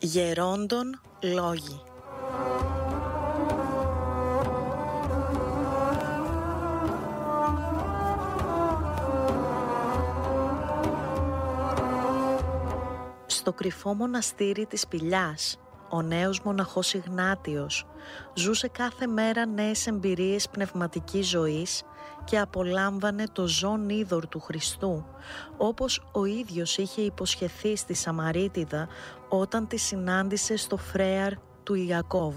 Γερόντων λόγοι. Στο κρυφό μοναστήρι της Σπηλιάς, ο νέος μοναχός Ιγνάτιος ζούσε κάθε μέρα νέες εμπειρίες πνευματικής ζωής και απολάμβανε το ζών είδωρ του Χριστού, όπως ο ίδιος είχε υποσχεθεί στη Σαμαρίτιδα όταν τη συνάντησε στο φρέαρ του Ιακώβ.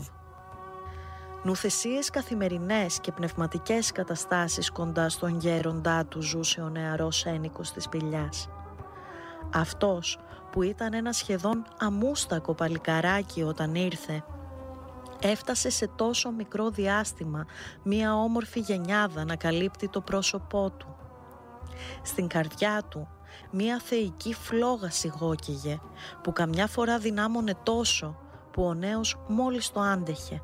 Νουθεσίες καθημερινές και πνευματικές καταστάσεις κοντά στον γέροντά του ζούσε ο νεαρός ένικος της Σπηλιάς. Αυτός που ήταν ένα σχεδόν αμούστακο παλικαράκι όταν ήρθε, έφτασε σε τόσο μικρό διάστημα μία όμορφη γενιάδα να καλύπτει το πρόσωπό του. Στην καρδιά του μία θεϊκή φλόγα σιγόκυγε που καμιά φορά δυνάμωνε τόσο που ο νέος μόλις το άντεχε.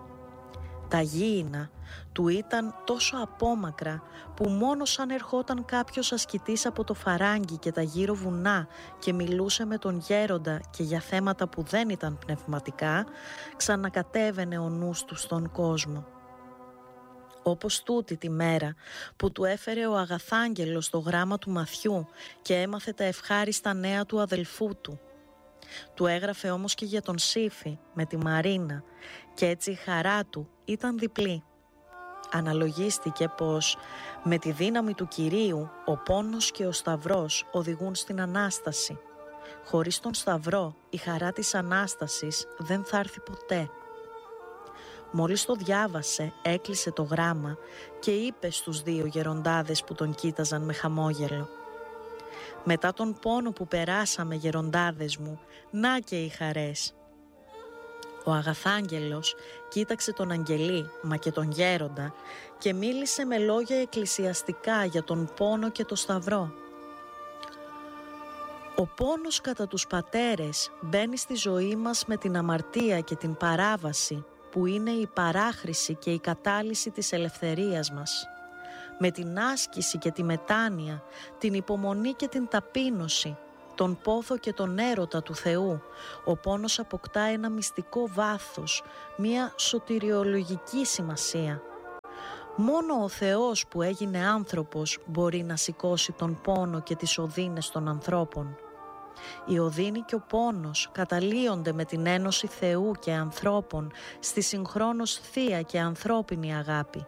Τα γήινα του ήταν τόσο απόμακρα που μόνο σαν ερχόταν κάποιος ασκητής από το φαράγγι και τα γύρω βουνά και μιλούσε με τον γέροντα και για θέματα που δεν ήταν πνευματικά, ξανακατέβαινε ο νους του στον κόσμο. Όπως τούτη τη μέρα που του έφερε ο Αγαθάγγελος το γράμμα του Μαθιού και έμαθε τα ευχάριστα νέα του αδελφού του. Του έγραφε όμως και για τον Σύφη με τη Μαρίνα και έτσι η χαρά του ήταν διπλή. Αναλογίστηκε πως με τη δύναμη του Κυρίου ο πόνος και ο Σταυρός οδηγούν στην Ανάσταση. Χωρίς τον Σταυρό η χαρά της Ανάστασης δεν θα έρθει ποτέ. Μόλις το διάβασε, έκλεισε το γράμμα και είπε στους δύο γεροντάδες που τον κοίταζαν με χαμόγελο: «Μετά τον πόνο που περάσαμε, γεροντάδες μου, να και οι χαρές». Ο Αγαθάγγελος κοίταξε τον Αγγελή μα και τον γέροντα και μίλησε με λόγια εκκλησιαστικά για τον πόνο και το Σταυρό. «Ο πόνος κατά τους πατέρες μπαίνει στη ζωή μας με την αμαρτία και την παράβαση που είναι η παράχρηση και η κατάλυση της ελευθερίας μας. Με την άσκηση και τη μετάνοια, την υπομονή και την ταπείνωση, τον πόθο και τον έρωτα του Θεού, ο πόνος αποκτά ένα μυστικό βάθος, μια σωτηριολογική σημασία. Μόνο ο Θεός που έγινε άνθρωπος μπορεί να σηκώσει τον πόνο και τις οδύνες των ανθρώπων. Η οδύνη και ο πόνος καταλύονται με την ένωση Θεού και ανθρώπων στη συγχρόνως θεία και ανθρώπινη αγάπη.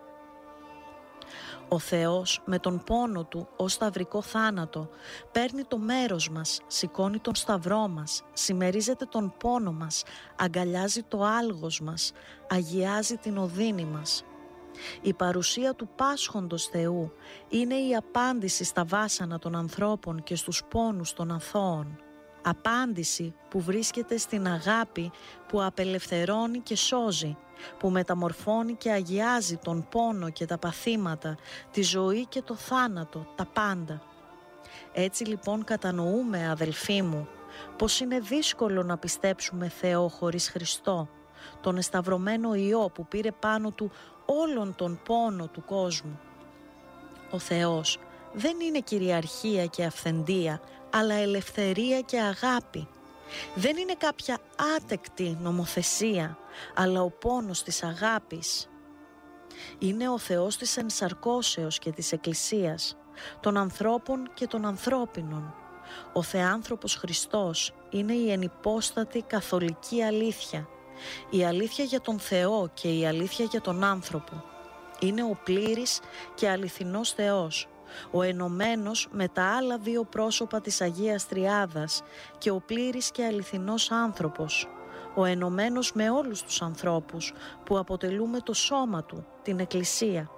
Ο Θεός με τον πόνο του ως σταυρικό θάνατο παίρνει το μέρος μας, σηκώνει τον σταυρό μας, συμμερίζεται τον πόνο μας, αγκαλιάζει το άλγος μας, αγιάζει την οδύνη μας. Η παρουσία του πάσχοντος Θεού είναι η απάντηση στα βάσανα των ανθρώπων και στους πόνους των αθώων. Απάντηση που βρίσκεται στην αγάπη που απελευθερώνει και σώζει, που μεταμορφώνει και αγιάζει τον πόνο και τα παθήματα, τη ζωή και το θάνατο, τα πάντα. Έτσι λοιπόν κατανοούμε, αδελφοί μου, πως είναι δύσκολο να πιστέψουμε Θεό χωρίς Χριστό, τον εσταυρωμένο Υιό που πήρε πάνω του όλον τον πόνο του κόσμου. Ο Θεός δεν είναι κυριαρχία και αυθεντία, αλλά ελευθερία και αγάπη. Δεν είναι κάποια άτεκτη νομοθεσία, αλλά ο πόνος της αγάπης. Είναι ο Θεός της ενσαρκώσεως και της Εκκλησίας, των ανθρώπων και των ανθρώπινων. Ο Θεάνθρωπος Χριστός είναι η ενυπόστατη καθολική αλήθεια, η αλήθεια για τον Θεό και η αλήθεια για τον άνθρωπο. Είναι ο πλήρης και αληθινός Θεός, ο ενωμένος με τα άλλα δύο πρόσωπα της Αγίας Τριάδας και ο πλήρης και αληθινός άνθρωπος, ο ενωμένος με όλους τους ανθρώπους που αποτελούμε το σώμα του, την Εκκλησία.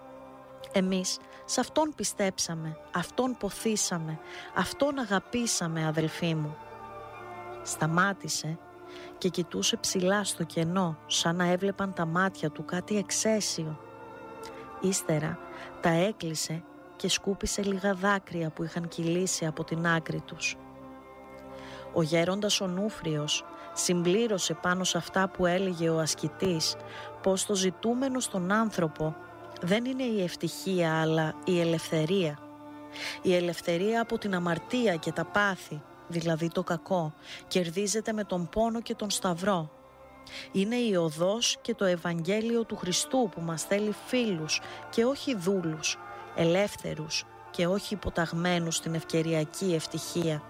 Εμείς σε Αυτόν πιστέψαμε, Αυτόν ποθήσαμε, Αυτόν αγαπήσαμε, αδελφοί μου. Σταμάτησε και κοιτούσε ψηλά στο κενό, σαν να έβλεπαν τα μάτια του κάτι εξαίσιο. Ύστερα τα έκλεισε και σκούπισε λίγα δάκρυα που είχαν κυλήσει από την άκρη τους. Ο γέροντας Ονούφριος συμπλήρωσε πάνω σε αυτά που έλεγε ο ασκητής πως το ζητούμενο στον άνθρωπο δεν είναι η ευτυχία αλλά η ελευθερία. Η ελευθερία από την αμαρτία και τα πάθη, δηλαδή το κακό, κερδίζεται με τον πόνο και τον σταυρό. Είναι η οδός και το Ευαγγέλιο του Χριστού που μας θέλει φίλους και όχι δούλους, ελεύθερους και όχι υποταγμένους στην ευκαιριακή ευτυχία.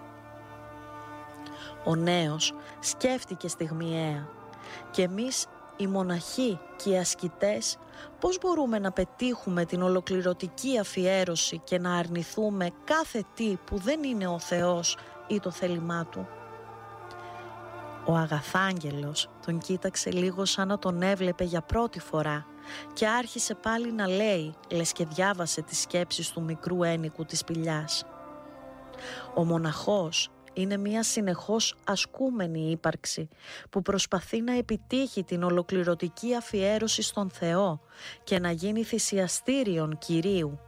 Ο νέος σκέφτηκε στιγμιαία και εμείς οι μοναχοί και οι ασκητές πώς μπορούμε να πετύχουμε την ολοκληρωτική αφιέρωση και να αρνηθούμε κάθε τι που δεν είναι ο Θεός ή το θέλημά Του. Ο Αγαθάγγελος τον κοίταξε λίγο σαν να τον έβλεπε για πρώτη φορά και άρχισε πάλι να λέει, λες και διάβασε τις σκέψεις του μικρού ένικου της σπηλιάς. Ο μοναχός είναι μια συνεχώς ασκούμενη ύπαρξη που προσπαθεί να επιτύχει την ολοκληρωτική αφιέρωση στον Θεό και να γίνει θυσιαστήριον Κυρίου.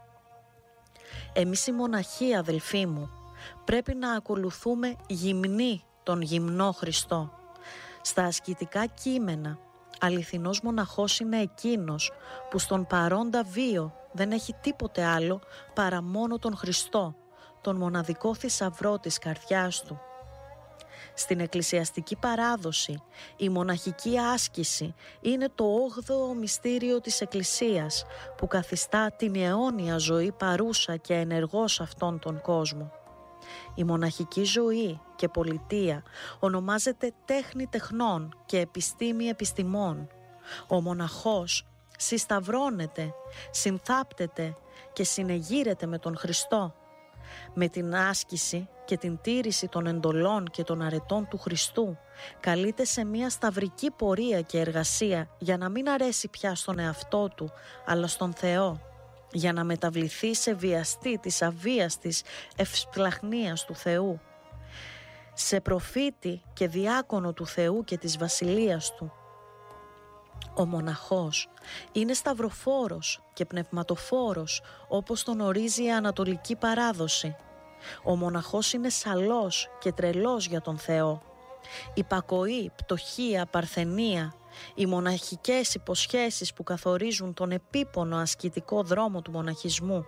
Εμείς οι μοναχοί, αδελφοί μου, πρέπει να ακολουθούμε γυμνοί τον γυμνό Χριστό. Στα ασκητικά κείμενα, αληθινός μοναχός είναι εκείνος που στον παρόντα βίο δεν έχει τίποτε άλλο παρά μόνο τον Χριστό, τον μοναδικό θησαυρό της καρδιάς του. Στην εκκλησιαστική παράδοση, η μοναχική άσκηση είναι το 8ο μυστήριο της Εκκλησίας που καθιστά την αιώνια ζωή παρούσα και ενεργό σε αυτόν τον κόσμο. Η μοναχική ζωή και πολιτεία ονομάζεται τέχνη τεχνών και επιστήμη επιστημών. Ο μοναχός συσταυρώνεται, συνθάπτεται και συνεγείρεται με τον Χριστό. Με την άσκηση και την τήρηση των εντολών και των αρετών του Χριστού καλείται σε μια σταυρική πορεία και εργασία για να μην αρέσει πια στον εαυτό του αλλά στον Θεό, για να μεταβληθεί σε βιαστή της αβίαστης ευσπλαχνίας του Θεού, σε προφήτη και διάκονο του Θεού και της βασιλείας Του. Ο μοναχός είναι σταυροφόρος και πνευματοφόρος όπως τον ορίζει η Ανατολική παράδοση. Ο μοναχός είναι σαλός και τρελός για τον Θεό. Υπακοή, πτωχία, παρθενία, οι μοναχικές υποσχέσεις που καθορίζουν τον επίπονο ασκητικό δρόμο του μοναχισμού.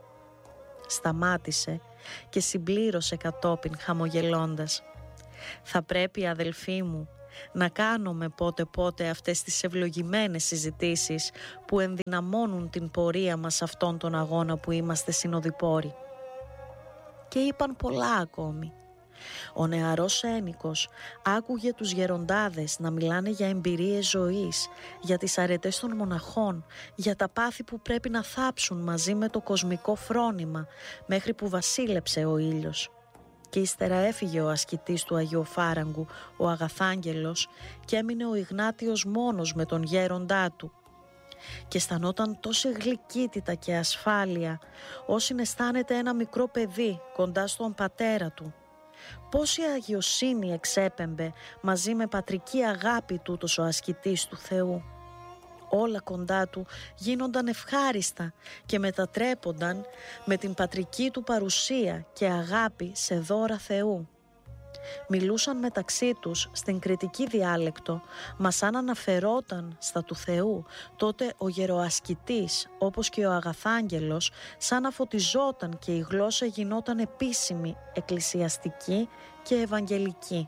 Σταμάτησε και συμπλήρωσε κατόπιν χαμογελώντας. Θα πρέπει, αδελφοί μου, να κάνουμε πότε-πότε αυτές τις ευλογημένες συζητήσεις που ενδυναμώνουν την πορεία μας σε αυτόν τον αγώνα που είμαστε συνοδοιπόροι. Και είπαν πολλά ακόμη. Ο νεαρός ένικος άκουγε τους γεροντάδες να μιλάνε για εμπειρίες ζωής, για τις αρετές των μοναχών, για τα πάθη που πρέπει να θάψουν μαζί με το κοσμικό φρόνημα μέχρι που βασίλεψε ο ήλιος. Και ύστερα έφυγε ο ασκητής του Αγιοφάραγκου, ο Αγαθάγγελος, και έμεινε ο Ιγνάτιος μόνος με τον γέροντά του. Και αισθανόταν τόση γλυκύτητα και ασφάλεια, όσοι αισθάνεται ένα μικρό παιδί κοντά στον πατέρα του. Πόση αγιοσύνη εξέπεμπε μαζί με πατρική αγάπη τούτος ο ασκητής του Θεού. Όλα κοντά του γίνονταν ευχάριστα και μετατρέπονταν με την πατρική του παρουσία και αγάπη σε δώρα Θεού. Μιλούσαν μεταξύ τους στην κρητική διάλεκτο, μα σαν αναφερόταν στα του Θεού, τότε ο γεροασκητής, όπως και ο Αγαθάγγελος, σαν να φωτιζόταν και η γλώσσα γινόταν επίσημη, εκκλησιαστική και ευαγγελική.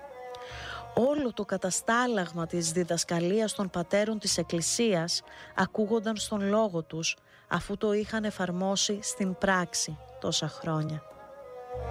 Όλο το καταστάλαγμα της διδασκαλίας των πατέρων της Εκκλησίας ακούγονταν στον λόγο τους, αφού το είχαν εφαρμόσει στην πράξη τόσα χρόνια.